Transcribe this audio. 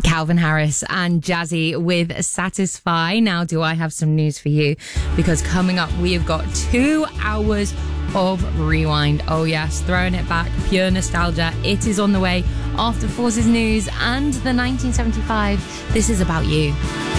Calvin Harris and Jazzy with Satisfy. Now, do I have some news for you? Because coming up, we have got 2 hours of Rewind. Oh yes, throwing it back, pure nostalgia. It is on the way after Forces News and the 1975 This Is About You.